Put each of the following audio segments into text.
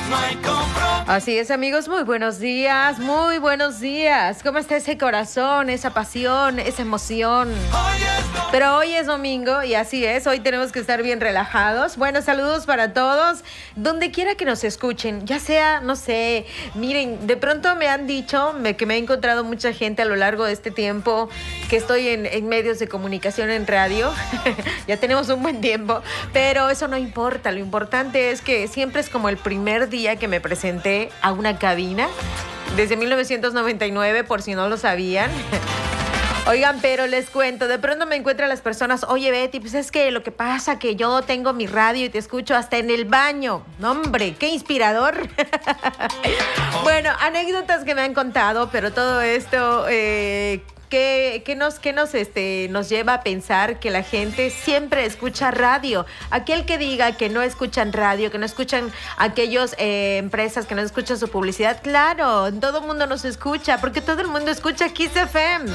Así es, amigos, muy buenos días, muy buenos días. ¿Cómo está ese corazón, esa pasión, esa emoción? Pero hoy es domingo y así es, hoy tenemos que estar bien relajados. Bueno, saludos para todos, donde quiera que nos escuchen, ya sea, no sé, miren, de pronto me han dicho que me he encontrado mucha gente a lo largo de este tiempo que estoy en medios de comunicación, en radio. Ya tenemos un buen tiempo, pero eso no importa, lo importante es que siempre es como el primer día que me presenté a una cabina, desde 1999, por si no lo sabían. Oigan, pero les cuento, de pronto me encuentran las personas, oye Betty, pues es que lo que pasa que yo tengo mi radio y te escucho hasta en el baño. No, hombre, qué inspirador. Bueno, anécdotas que me han contado, pero todo esto que nos lleva a pensar que la gente siempre escucha radio. Aquel que diga que no escuchan radio, que no escuchan aquellas empresas, que no escuchan su publicidad, claro, todo el mundo nos escucha, porque todo el mundo escucha Kiss FM.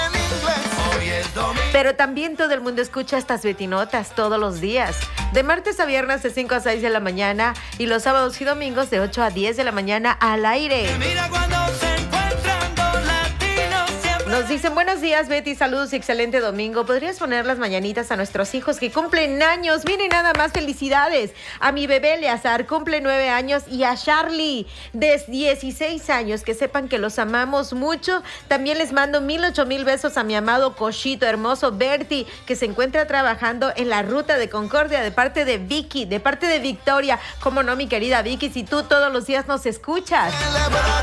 Pero también todo el mundo escucha estas betinotas todos los días, de martes a viernes de 5 a 6 de la mañana y los sábados y domingos de 8 a 10 de la mañana al aire. Nos dicen, buenos días Betty, saludos y excelente domingo. ¿Podrías poner las mañanitas a nuestros hijos que cumplen años? Miren nada más, felicidades. A mi bebé Eleazar cumple 9 años y a Charlie de 16 años. Que sepan que los amamos mucho. También les mando 1000 besos a mi amado Cochito hermoso Bertie, que se encuentra trabajando en la ruta de Concordia, de parte de Vicky, de parte de Victoria. ¿Cómo no, mi querida Vicky, si tú todos los días nos escuchas?